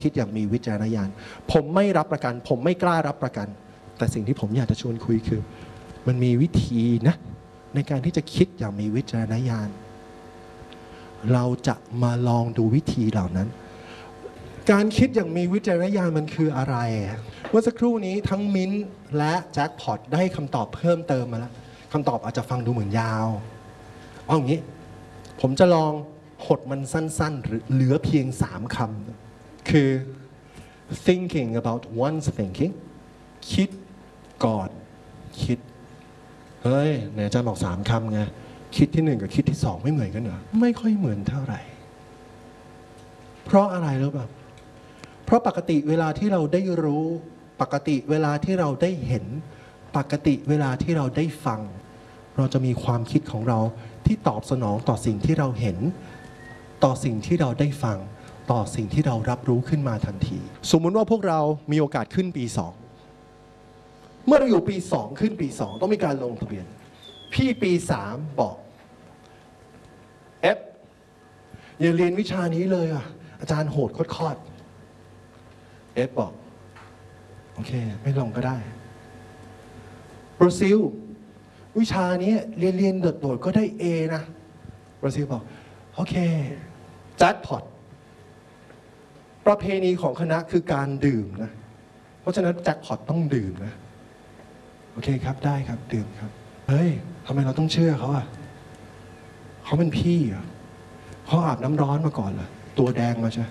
คิดอย่างมีวิจารณญาณผมไม่รับประกันผมไม่กล้ารับประกันแต่สิ่งที่ผมอยากจะชวนคุยคือมันมีวิธีนะในการที่จะคิดอย่างมีวิจารณญาณเราจะมาลองดูวิธีเหล่านั้นการคิดอย่างมีวิจารณญาณมันคืออะไรเมื่อสักครู่นี้ทั้งมิ้นท์และแจ็คพอตได้คำตอบเพิ่มเติมมาแล้วคำตอบอาจจะฟังดูเหมือนยาวเอาอย่างนี้ผมจะลองหดมันสั้นๆหรือเหลือเพียง3 คำคือ thinking about one's thinking คิดก่อนคิดเฮ้ยไหนอาจารย์บอก3 คำไงคิดที่1กับคิดที่2ไม่เหมือนกันเหรอไม่ค่อยเหมือนเท่าไหร่เพราะอะไรรู้ป่ะเพราะปกติเวลาที่เราได้รู้ปกติเวลาที่เราได้เห็นปกติเวลาที่เราได้ฟังเราจะมีความคิดของเราที่ตอบสนองต่อสิ่งที่เราเห็นต่อสิ่งที่เราได้ฟังต่อสิ่งที่เรารับรู้ขึ้นมาทันทีสมมุติว่าพวกเรามีโอกาสขึ้นปี2เมื่อเราอยู่ปี2ขึ้นปี2ต้องมีการลงทะเบียนพี่ปี3บอกเอฟอย่าเรียนวิชานี้เลยอ่ะอาจารย์โหดโคตรเอฟบอกโอเคไม่ลงก็ได้บราซิลวิชานี้เรียนโดดๆก็ได้ A นะบราซิลบอกโอเคแจ็คพอตประเพณีของคณะคือการดื่มนะเพราะฉะนั้นแจ็คพอตต้องดื่มนะโอเคครับได้ครับดื่มครับเฮ้ยทำไมเราต้องเชื่อเขาอ่ะเขาเป็นพี่อ่ะเขาอาบน้ำร้อนมาก่อนเหรอตัวแดงมาใช่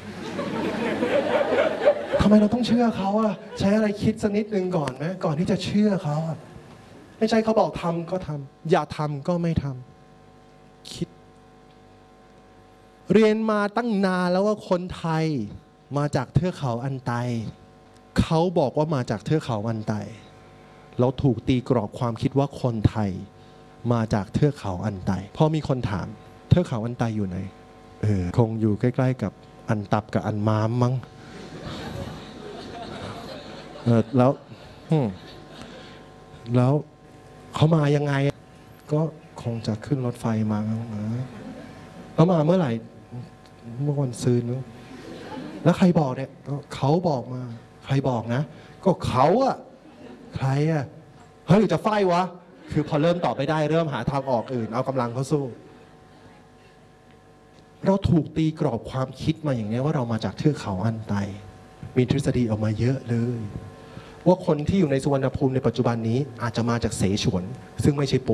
ทำไมเราต้องเชื่อเขาอ่ะใช้อะไรคิดสักนิดนึงก่อนไหมก่อนที่จะเชื่อเขาอ่ะไม่ใช่เขาบอกทำก็ทำอย่าทำก็ไม่ทำคิดเรียนมาตั้งนานแล้วว่าคนไทยมาจากเทือกเขาอันไตเขาบอกว่ามาจากเทือกเขาอันไตเราถูกตีกรอบความคิดว่าคนไทยมาจากเทือกเขาอันไตพอมีคนถามเทือกเขาอันไตอยู่ไหนคงอยู่ใกล้ๆกับอันตับกับอันม้ามมั้งแล้วเขามายังไงก็คงจะขึ้นรถไฟมาแล้วมาเมื่อไหร่เมื่อวันซืนนู้นแล้วใครบอกเนี่ยก็เขาบอกมาใครบอกนะก็เขาอะใครอะเฮ้ยหรือจะไฟวะคือพอเริ่มตอบไม่ได้เริ่มหาทางออกอื่นเอากำลังเขาสู้เราถูกตีกรอบความคิดมาอย่างนี้ว่าเรามาจากเทือกเขาอันไตมีทฤษฎีออกมาเยอะเลยว่าคนที่อยู่ในสุวรรณภูมิในปัจจุบันนี้อาจจะมาจากเสฉวนซึ่งไม่ใช่ปู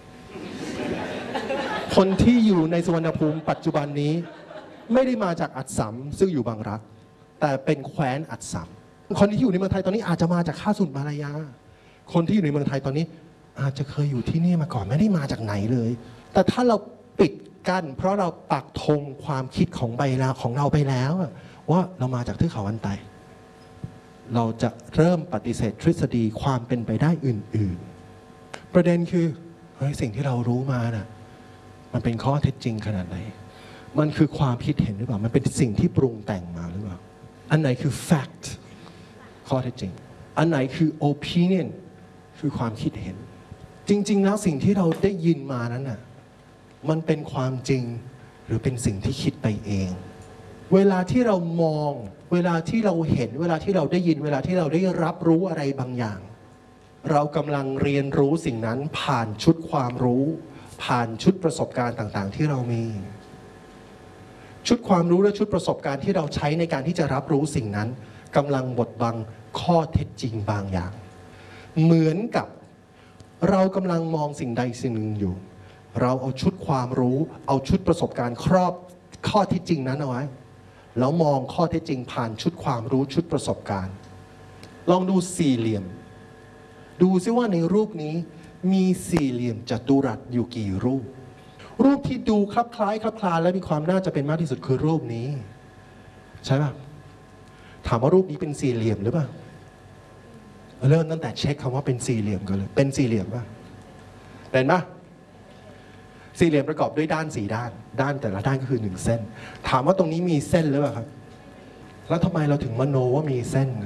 คนที่อยู่ในสุวรรณภูมิปัจจุบันนี้ไม่ได้มาจากอัสสัมซึ่งอยู่บางรักแต่เป็นแคว้นอัสสัมคนที่อยู่ในเมืองไทยตอนนี้อาจจะมาจากข้าสุนมาลายาคนที่อยู่ในเมืองไทยตอนนี้อาจจะเคยอยู่ที่นี่มาก่อนไม่ได้มาจากไหนเลยแต่ถ้าเราปิดกั้นเพราะเราปักธงความคิดของเราไปแล้วว่าเรามาจากเทือกเขาอันไตเราจะเริ่มปฏิเสธทฤษฎีความเป็นไปได้อื่นๆประเด็นคือเฮ้ยสิ่งที่เรารู้มาน่ะมันเป็นข้อเท็จจริงขนาดไหนมันคือความคิดเห็นหรือเปล่ามันเป็นสิ่งที่ปรุงแต่งมาหรือเปล่าอันไหนคือ fact ข้อเท็จจริงอันไหนคือ opinion คือความคิดเห็นจริงๆแล้วสิ่งที่เราได้ยินมานั้นน่ะมันเป็นความจริงหรือเป็นสิ่งที่คิดไปเองเวลาที่เรามองเวลาที่เราเห็นเวลาที่เราได้ยินเวลาที่เราได้รับรู้อะไรบางอย่างเรากำลังเรียนรู้สิ่งนั้นผ่านชุดความรู้ผ่านชุดประสบการณ์ต่างๆที่เรามีชุดความรู้และชุดประสบการณ์ที่เราใช้ในการที่จะรับรู้สิ่งนั้นกำลังบดบังข้อเท็จจริงบางอย่างเหมือนกับเรากำลังมองสิ่งใดสิ่งหนึ่งอยู่เราเอาชุดความรู้เอาชุดประสบการณ์ครอบข้อเท็จจริงนั้นเอาไว้แล้วมองข้อเท็จจริงผ่านชุดความรู้ชุดประสบการณ์ลองดูสี่เหลี่ยมดูซิว่าในรูปนี้มีสี่เหลี่ยมจัตุรัสอยู่กี่รูปรูปที่ดูคลับคล้ายคลับคลาและมีความน่าจะเป็นมากที่สุดคือรูปนี้ใช่ป่ะถามว่ารูปนี้เป็นสี่เหลี่ยมหรือเปล่าเริ่มตั้งแต่เช็คคำว่าเป็นสี่เหลี่ยมกันเลยเป็นสี่เหลี่ยมป่ะเป็นป่ะสี่เหลี่ยมประกอบด้วยด้าน4ด้านด้านแต่ละด้านก็คือ1เส้นถามว่าตรงนี้มีเส้นหรือเปล่าครับแล้วทำไมเราถึงมโนว่ามีเส้น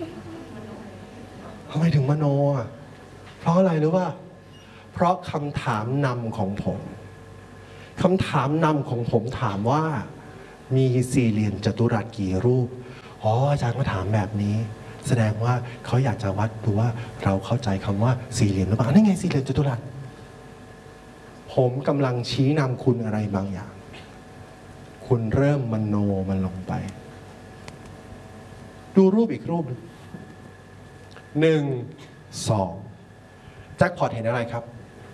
ทำไมถึงมโนอ่ะเพราะอะไรรู้ป่ะเพราะคำถามนำของผมคำถามนำของผมถามว่ามีสี่เหลี่ยมจัตุรัสกี่รูปอ๋ออาจารย์มาถามแบบนี้แสดงว่าเขาอยากจะวัดดูว่าเราเข้าใจคำว่าสี่เหลี่ยมหรือเปล่านั่นไงสี่เหลี่ยมจัตุรัสผมกำลังชี้นำคุณอะไรบางอย่างคุณเริ่มมโนมันลงไปดูรูปอีกรูปหนึ่งสองแจ็คพอตเห็นอะไรครับ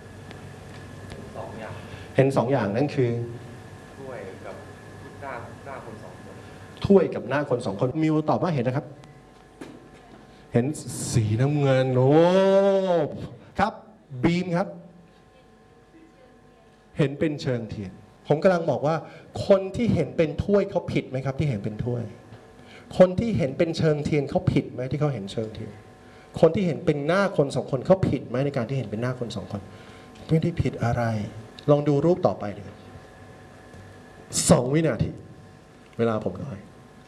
2 อย่างเห็น2 อย่างนั่นคือถ้วยกับหน้าคน2 คนถ้วยกับหน้าคน2 คนมิวตอบว่าเห็นนะครับเห็นสีน้ำเงินโอ้ครับบีมครับเห็นเป็นเชิงเทียนผมกำลังบอกว่าคนที่เห็นเป็นถ้วยเขาผิดไหมครับที่เห็นเป็นถ้วยคนที่เห็นเป็นเชิงเทียนเขาผิดไหมที่เขาเห็นเชิงเทียนคนที่เห็นเป็นหน้าคน2 คนเขาผิดไหมในการที่เห็นเป็นหน้าคน2 คนไม่ได้ผิดอะไรลองดูรูปต่อไปเลย2 วินาทีเวลาผมน้อย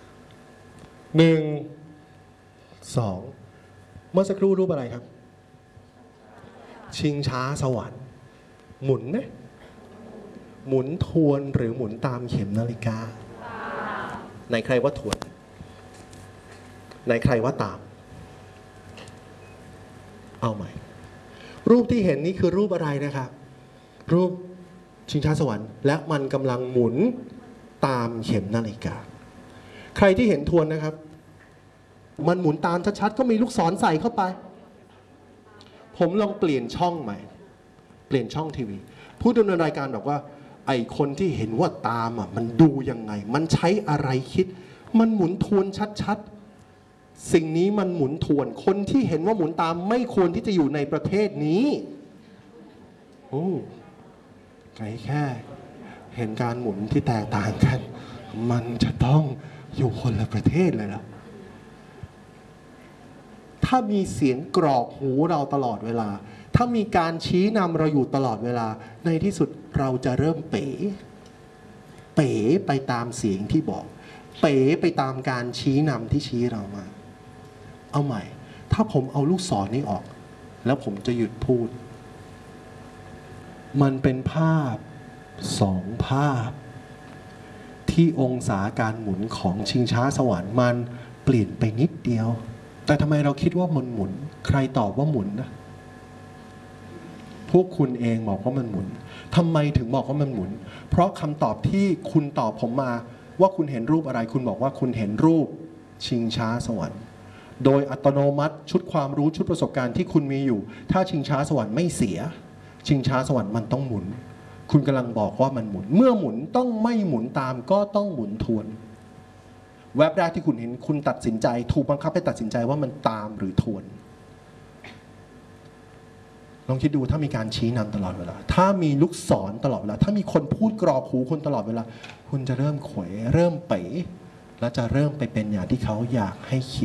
1 2เมื่อสักครู่รูปอะไรครับชิงช้าสวรรค์หมุนไหมหมุนทวนหรือหมุนตามเข็มนาฬิกาไหนใครว่าทวนไหนใครว่าตามเอาใหม่รูปที่เห็นนี่คือรูปอะไรนะครับรูปชิงช้าสวรรค์และมันกำลังหมุนตามเข็มนาฬิกาใครที่เห็นทวนนะครับมันหมุนตามชัดๆก็มีลูกศรใส่เข้าไปผมลองเปลี่ยนช่องใหม่เปลี่ยนช่องทีวีผู้ดำเนินรายการบอกว่าไอ้คนที่เห็นว่าตามอ่ะมันดูยังไงมันใช้อะไรคิดมันหมุนทวนชัดๆสิ่งนี้มันหมุนทวนคนที่เห็นว่าหมุนตามไม่ควรที่จะอยู่ในประเทศนี้โอ้ใครแค่เห็นการหมุนที่แตกต่างกันมันจะต้องอยู่คนละประเทศเลยล่ะถ้ามีเสียงกรอกหูเราตลอดเวลาถ้ามีการชี้นำเราอยู่ตลอดเวลาในที่สุดเราจะเริ่มเป๋ไปตามเสียงที่บอกเป๋ไปตามการชี้นำที่ชี้เรามาเอาใหม่ถ้าผมเอาลูกศรนี้ออกแล้วผมจะหยุดพูดมันเป็นภาพ2 ภาพที่องศาการหมุนของชิงช้าสวรรค์มันเปลี่ยนไปนิดเดียวแต่ทำไมเราคิดว่ามันหมุนใครตอบว่าหมุนนะพวกคุณเองบอกว่ามันหมุนทำไมถึงบอกว่ามันหมุนเพราะคำตอบที่คุณตอบผมมาว่าคุณเห็นรูปอะไรคุณบอกว่าคุณเห็นรูปชิงช้าสวรรค์โดยอัตโนมัติชุดความรู้ชุดประสบการณ์ที่คุณมีอยู่ถ้าชิงช้าสวรรค์ไม่เสียชิงช้าสวรรค์มันต้องหมุนคุณกำลังบอกว่ามันหมุนเมื่อหมุนต้องไม่หมุนตามก็ต้องหมุนทวนแวบแรกที่คุณเห็นคุณตัดสินใจถูกบังคับให้ตัดสินใจว่ามันตามหรือทวนลองคิดดูถ้ามีการชี้นำตลอดเวลาถ้ามีลูกศรตลอดเวลาถ้ามีคนพูดกรอกหูคุณตลอดเวลาคุณจะเริ่มเขวเริ่มเป๋และจะเริ่มไปเป็นอย่างที่เขาอยากให้คิด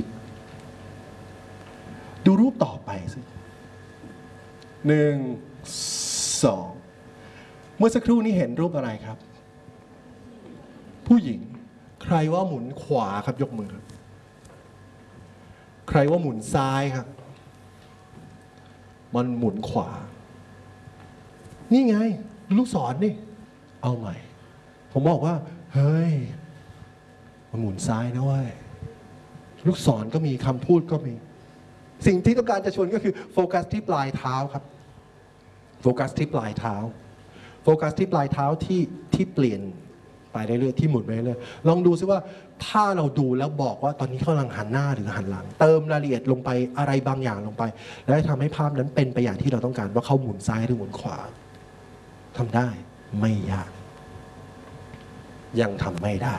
ดูรูปต่อไปสิ1 2เมื่อสักครู่นี้เห็นรูปอะไรครับผู้หญิงใครว่าหมุนขวาครับยกมือใครว่าหมุนซ้ายครับมันหมุนขวานี่ไงลูกศรนี่เอาใหม่ผมบอกว่าเฮ้ยมันหมุนซ้ายนะเว้ยลูกศรก็มีคำพูดก็มีสิ่งที่ต้องการจะชวนก็คือโฟกัสที่ปลายเท้าครับโฟกัสที่ปลายเท้าโฟกัสที่ปลายเท้าที่เปลี่ยนไปเรื่อยๆที่หมุนไปเรื่อยๆลองดูซิว่าถ้าเราดูแล้วบอกว่าตอนนี้เขากำลังหันหน้าหรือหันหลังเติมรายละเอียดลงไปอะไรบางอย่างลงไปแล้วทำให้ภาพนั้นเป็นไปอย่างที่เราต้องการว่าเขาหมุนซ้ายหรือหมุนขวาทำได้ไม่ยากยังทำไม่ได้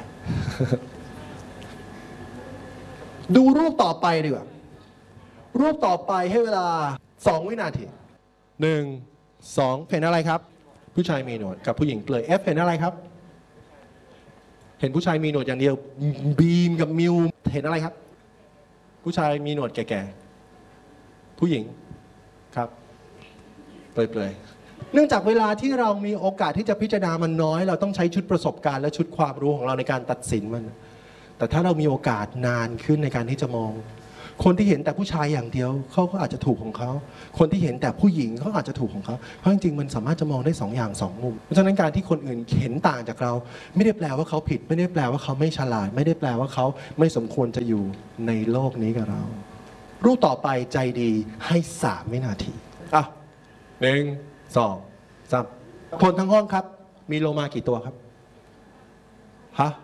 ดูรูปต่อไปดีกว่ารูปต่อไปให้เวลา2 วินาที1 2เห็นอะไรครับผู้ชายมีหนวดกับผู้หญิงเปลือย F เห็นอะไรครับเห็นผู้ชายมีหนวดอย่างเดียวบีมกับมิวเห็นอะไรครับผู้ชายมีหนวดแก่ๆผู้หญิงครับเปลือยๆเนื่องจากเวลาที่เรามีโอกาสที่จะพิจารณามันน้อยเราต้องใช้ชุดประสบการณ์และชุดความรู้ของเราในการตัดสินมันแต่ถ้าเรามีโอกาสนานขึ้นในการที่จะมองคนที่เห็นแต่ผู้ชายอย่างเดียวเขาก็อาจจะถูกของเขาคนที่เห็นแต่ผู้หญิงเขาอาจจะถูกของเขาเพราะจริงๆมันสามารถจะมองได้2 อย่าง2 มุมเพราะฉะนั้นการที่คนอื่นเห็นต่างจากเราไม่ได้แปลว่าเขาผิดไม่ได้แปลว่าเขาไม่ฉลาดไม่ได้แปลว่าเขาไม่สมควรจะอยู่ในโลกนี้กับเรารูปต่อไปใจดีให้3 วินาทีอ่ะ1 2 3คนทั้งห้องครับมีโลมากี่ตัวครับฮะ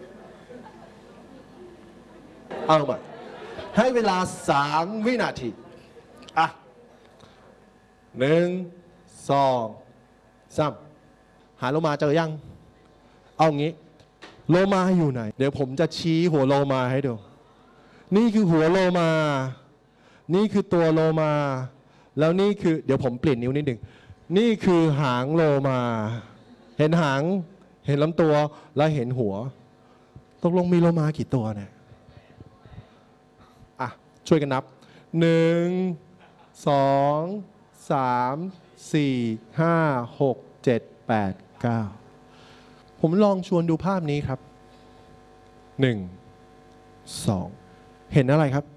เอามาให้เวลา3 วินาทีอ่ะ1 2 3หาโลมาเจอยังเอางี้โลมาอยู่ไหนเดี๋ยวผมจะชี้หัวโลมาให้ดูนี่คือหัวโลมานี่คือตัวโลมาแล้วนี่คือเดี๋ยวผมเปลี่ยนนิ้วนิดหนึ่งนี่คือหางโลมาเห็นหางเห็นลำตัวแล้วเห็นหัวตกลงมีโลมากี่ตัวเนี่ยอ่ะช่วยกันนับ1 2 3 4 5 6 7 8 9ผมลองชวนดูภาพนี้ครับ1 2เห็นอะไรครับ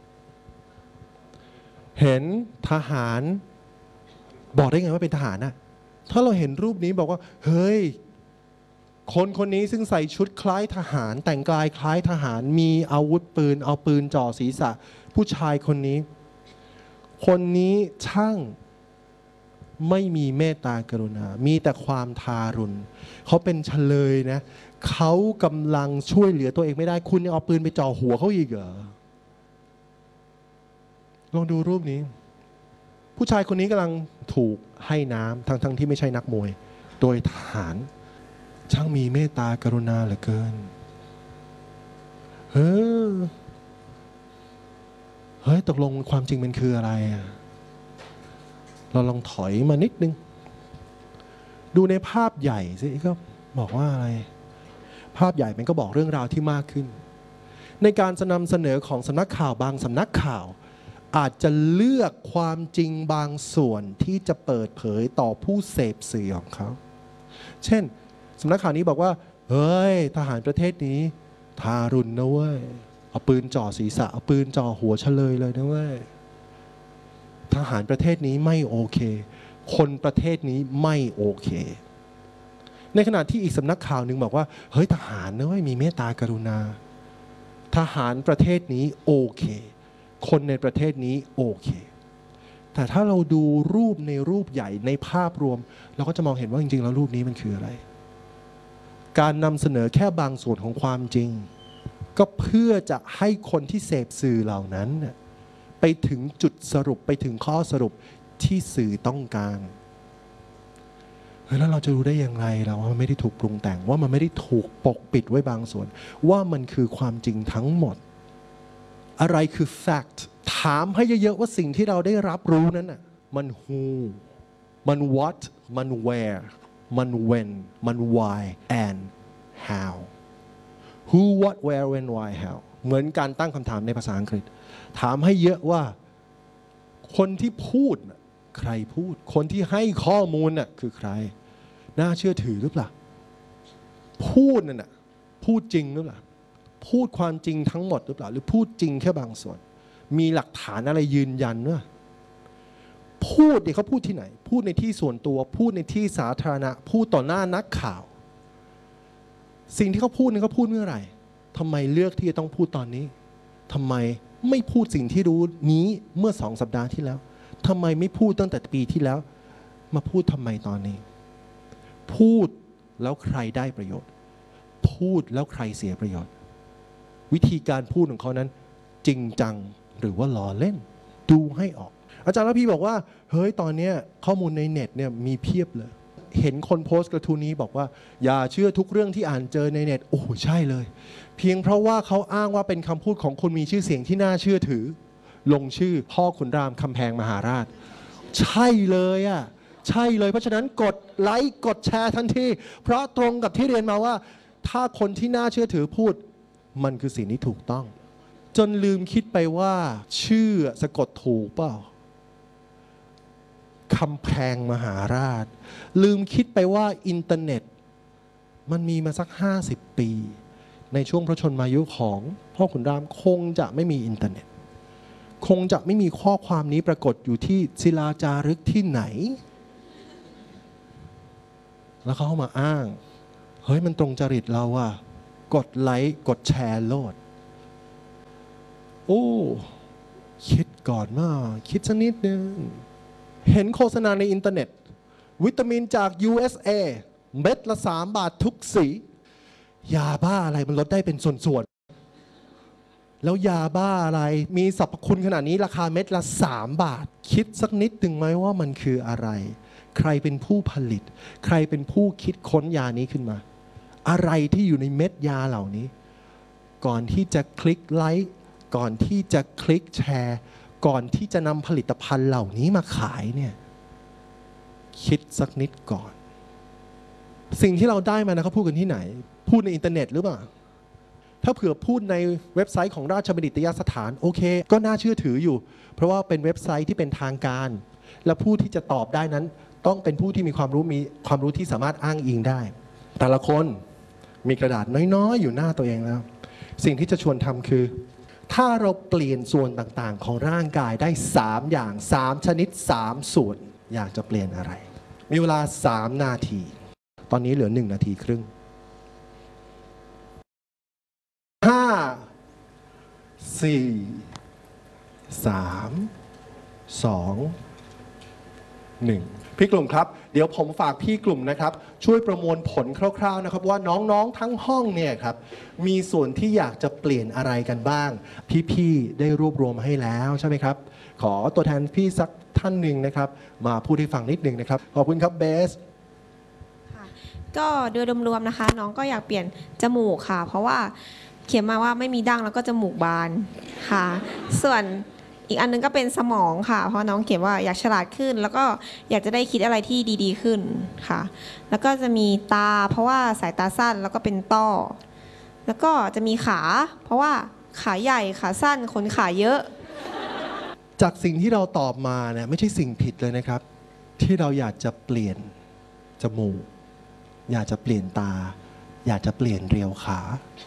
เห็นทหารบอกได้ไงว่าเป็นทหารน่ะถ้าเราเห็นรูปนี้บอกว่าเฮ้ยคนนี้ซึ่งใส่ชุดคล้ายทหารแต่งกายคล้ายทหารมีอาวุธปืนเอาปืนจ่อศีรษะผู้ชายคนนี้ช่างไม่มีเมตตากรุณามีแต่ความทารุณเขาเป็นเฉลยนะเขากำลังช่วยเหลือตัวเองไม่ได้คุณยังเอาปืนไปจ่อหัวเขาอีกเหรอลองดูรูปนี้ผู้ชายคนนี้กำลังถูกให้น้ำทั้งที่ไม่ใช่นักมวยโดยทหารช่างมีเมตตากรุณาเหลือเกินเฮ้ยตกลงความจริงมันคืออะไรเราลองถอยมานิดนึงดูในภาพใหญ่สิก็บอกว่าอะไรภาพใหญ่มันก็บอกเรื่องราวที่มากขึ้นในการจะนำเสนอของสำนักข่าวบางสำนักข่าวอาจจะเลือกความจริงบางส่วนที่จะเปิดเผยต่อผู้เสพสื่อของเขาเช่นสำนักข่าวนี้บอกว่าเฮ้ยทหารประเทศนี้ทารุณนะเว้ยเอาปืนจ่อศีรษะเอาปืนจ่อหัวเฉลยเลยนะเว้ยทหารประเทศนี้ไม่โอเคคนประเทศนี้ไม่โอเคในขณะที่อีกสำนักข่าวหนึ่งบอกว่าเฮ้ยทหารนะเว้ยมีเมตตากรุณาทหารประเทศนี้โอเคคนในประเทศนี้โอเคแต่ถ้าเราดูรูปในรูปใหญ่ในภาพรวมเราก็จะมองเห็นว่าจริงๆแล้วรูปนี้มันคืออะไรการนำเสนอแค่บางส่วนของความจริงก็เพื่อจะให้คนที่เสพสื่อเหล่านั้นไปถึงจุดสรุปไปถึงข้อสรุปที่สื่อต้องการแล้วเราจะรู้ได้อย่างไรล่ะว่ามันไม่ได้ถูกปรุงแต่งว่ามันไม่ได้ถูกปกปิดไว้บางส่วนว่ามันคือความจริงทั้งหมดอะไรคือ fact ถามให้เยอะๆว่าสิ่งที่เราได้รับรู้นั้นน่ะมัน who มัน what มัน where มัน when มัน why and how who what where when why how เหมือนการตั้งคำถามในภาษาอังกฤษถามให้เยอะว่าคนที่พูดใครพูดคนที่ให้ข้อมูลน่ะคือใครน่าเชื่อถือหรือเปล่าพูดนั่นน่ะพูดจริงหรือเปล่าพูดความจริงทั้งหมดหรือเปล่าหรือพูดจริงแค่บางส่วนมีหลักฐานอะไรยืนยันว่าพูดเขาพูดที่ไหนพูดในที่ส่วนตัวพูดในที่สาธารณะพูดต่อหน้านักข่าวสิ่งที่เขาพูดนี่เขาพูดเมื่อไหร่ทำไมเลือกที่จะต้องพูดตอนนี้ทำไมไม่พูดสิ่งที่รู้นี้เมื่อ2 สัปดาห์ที่แล้วทำไมไม่พูดตั้งแต่ปีที่แล้วมาพูดทำไมตอนนี้พูดแล้วใครได้ประโยชน์พูดแล้วใครเสียประโยชน์วิธีการพูดของเขานั้นจริงจังหรือว่าล้อเล่นดูให้ออกอาจารย์ระพีบอกว่าเฮ้ยตอนนี้ข้อมูลในเน็ตเนี่ยมีเพียบเลยเห็นคนโพสต์กระทู้นี้บอกว่าอย่าเชื่อทุกเรื่องที่อ่านเจอในเน็ตโอ้ใช่เลยเพียงเพราะว่าเขาอ้างว่าเป็นคำพูดของคนมีชื่อเสียงที่น่าเชื่อถือลงชื่อพ่อขุนรามคำแพงมหาราชใช่เลยอ่ะใช่เลยเพราะฉะนั้นกดไลค์กดแชร์ทันทีเพราะตรงกับที่เรียนมาว่าถ้าคนที่น่าเชื่อถือพูดมันคือสิ่งที่ถูกต้องจนลืมคิดไปว่าชื่อสะกดถูกเปล่าคำแพงมหาราชลืมคิดไปว่าอินเทอร์เน็ตมันมีมาสัก50 ปีในช่วงพระชนมายุของพ่อขุนรามคงจะไม่มีอินเทอร์เน็ตคงจะไม่มีข้อความนี้ปรากฏอยู่ที่ศิลาจารึกที่ไหนแล้วเขาเข้ามาอ้างเฮ้ยมันตรงจริตเราอะกดไลค์กดแชร์โลดโอ้คิดก่อนมาคิดสักนิดนึงเห็นโฆษณาในอินเทอร์เน็ตวิตามินจาก USA เม็ดละ3 บาททุกสียาบ้าอะไรมันลดได้เป็นส่วนๆแล้วยาบ้าอะไรมีสรรพคุณขนาดนี้ราคาเม็ดละ3 บาทคิดสักนิดนึงไหมว่ามันคืออะไรใครเป็นผู้ผลิตใครเป็นผู้คิดค้นยานี้ขึ้นมาอะไรที่อยู่ในเม็ดยาเหล่านี้ก่อนที่จะคลิกไลค์ก่อนที่จะคลิกแชร์ก่อนที่จะนำผลิตภัณฑ์เหล่านี้มาขายเนี่ยคิดสักนิดก่อนสิ่งที่เราได้มานะเขาพูดกันที่ไหนพูดในอินเทอร์เน็ตหรือเปล่าถ้าเผื่อพูดในเว็บไซต์ของราชบัณฑิตยสถานโอเคก็น่าเชื่อถืออยู่เพราะว่าเป็นเว็บไซต์ที่เป็นทางการและผู้ที่จะตอบได้นั้นต้องเป็นผู้ที่มีความรู้ที่สามารถอ้างอิงได้แต่ละคนมีกระดาษน้อยๆอยู่หน้าตัวเองแล้วสิ่งที่จะชวนทำคือถ้าเราเปลี่ยนส่วนต่างๆของร่างกายได้3 อย่าง3 ชนิด3 ส่วนอยากจะเปลี่ยนอะไรมีเวลา3 นาทีตอนนี้เหลือ1 นาทีครึ่ง5 4 3 2 1พี่กลุ่มครับเดี๋ยวผมฝากพี่กลุ่มนะครับช่วยประมวลผลคร่าวๆนะครับว่าน้องๆทั้งห้องเนี่ยครับมีส่วนที่อยากจะเปลี่ยนอะไรกันบ้างพี่ๆได้รวบรวมให้แล้วใช่ไหมครับขอตัวแทนพี่สักท่านหนึ่งนะครับมาพูดให้ฟังนิดนึงนะครับขอบคุณครับเบสก็โดยรวมๆนะคะน้องก็อยากเปลี่ยนจมูกค่ะเพราะว่าเขียนมาว่าไม่มีดั้งแล้วก็จมูกบานค่ะส่วนอีกอันนึงก็เป็นสมองค่ะเพราะน้องเขียนว่าอยากฉลาดขึ้นแล้วก็อยากจะได้คิดอะไรที่ดีๆขึ้นค่ะแล้วก็จะมีตาเพราะว่าสายตาสั้นแล้วก็เป็นต้อแล้วก็จะมีขาเพราะว่าขาใหญ่ขาสั้นขนขาเยอะจากสิ่งที่เราตอบมาเนี่ยไม่ใช่สิ่งผิดเลยนะครับที่เราอยากจะเปลี่ยนจมูกอยากจะเปลี่ยนตาอยากจะเปลี่ยนเรียวขา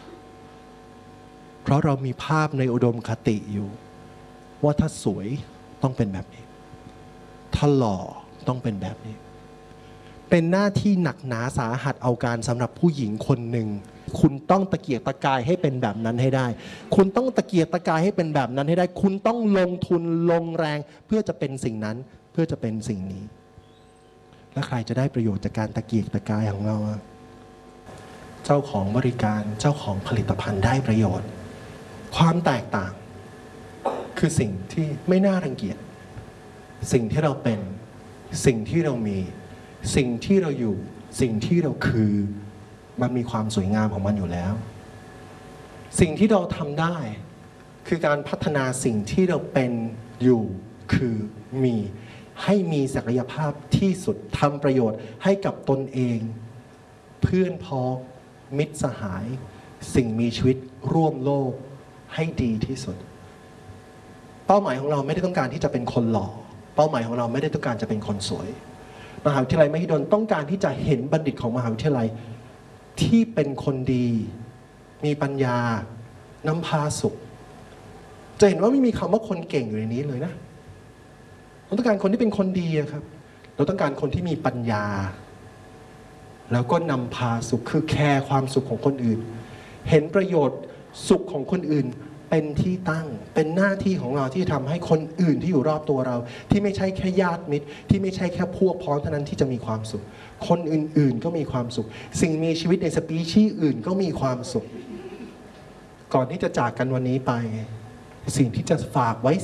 เพราะเรามีภาพในอุดมคติอยู่ว่าถ้าสวยต้องเป็นแบบนี้ถ้าหล่อต้องเป็นแบบนี้เป็นหน้าที่หนักหนาสาหัสเอาการสำหรับผู้หญิงคนหนึ่งคุณต้องตะเกียกตะกายให้เป็นแบบนั้นให้ได้คุณต้องตะเกียกตะกายให้เป็นแบบนั้นให้ได้คุณต้องลงทุนลงแรงเพื่อจะเป็นสิ่งนั้นเพื่อจะเป็นสิ่งนี้และใครจะได้ประโยชน์จากการตะเกียกตะกายของเราเจ้าของบริการเจ้าของผลิตภัณฑ์ได้ประโยชน์ความแตกต่างคือสิ่งที่ไม่น่ารังเกียจสิ่งที่เราเป็นสิ่งที่เรามีสิ่งที่เราอยู่สิ่งที่เราคือมันมีความสวยงามของมันอยู่แล้วสิ่งที่เราทำได้คือการพัฒนาสิ่งที่เราเป็นอยู่คือมีให้มีศักยภาพที่สุดทำประโยชน์ให้กับตนเองเพื่อนพ้องมิตรสหายสิ่งมีชีวิตร่วมโลกให้ดีที่สุดเป้าหมายของเราไม่ได้ต้องการที่จะเป็นคนหล่อเป้าหมายของเราไม่ได้ต้องการจะเป็นคนสวยมหาวิทยาลัยมหิดลต้องการที่จะเห็นบัณฑิตของมหาวิทยาลัยที่เป็นคนดีมีปัญญานำพาสุขจะเห็นว่าไม่มีคำว่าคนเก่งอยู่ในนี้เลยนะเราต้องการคนที่เป็นคนดีครับเราต้องการคนที่มีปัญญาแล้วก็นำพาสุขคือแคร์ความสุขของคนอื่นเห็นประโยชน์สุขของคนอื่นเป็นที่ตั้งเป็นหน้าที่ของเราที่ทำให้คนอื่นที่อยู่รอบตัวเราที่ไม่ใช่แค่ญาติมิตรที่ไม่ใช่แค่พวกพ้องเท่านั้นที่จะมีความสุขคนอื่นๆก็มีความสุขสิ่งมีชีวิตในสปีชีส์อื่นก็มีความสุขก่อนที่จะจากกันวันนี้ไปสิ่งที่จะฝากไว้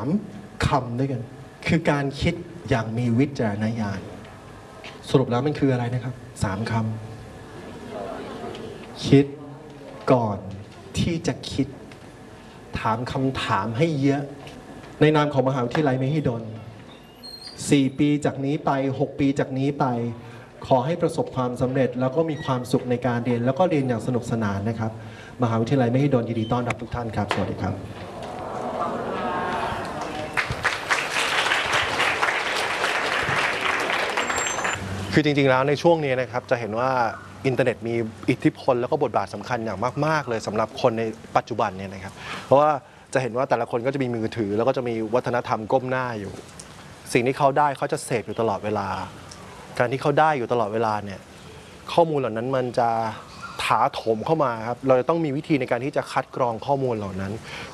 3 คำด้วยกันคือการคิดอย่างมีวิจารณญาณสรุปแล้วมันคืออะไรนะครับ3 คำคิดก่อนที่จะคิดถามคำถามให้เยอะในนามของมหาวิทยาลัยมหิดล4 ปีจากนี้ไป6 ปีจากนี้ไปขอให้ประสบความสำเร็จแล้วก็มีความสุขในการเรียนแล้วก็เรียนอย่างสนุกสนานนะครับมหาวิทยาลัยมหิดลยินดีต้อนรับทุกท่านครับสวัสดีครับคือจริงๆแล้วในช่วงนี้นะครับจะเห็นว่าอินเทอร์เน็ตมีอิทธิพลแล้วก็บทบาทสำคัญอย่างมากๆเลยสำหรับคนในปัจจุบันเนี่ยนะครับเพราะว่าจะเห็นว่าแต่ละคนก็จะมีมือถือแล้วก็จะมีวัฒนธรรมก้มหน้าอยู่ สิ่งที่เขาได้เขาจะเสพอยู่ตลอดเวลา การที่เขาได้อยู่ตลอดเวลาเนี่ยข้อมูลเหล่านั้นมันจะถาโถมเข้ามาครับเราจะต้องมีวิธีในการที่จะคัดกรองข้อมูลเหล่านั้น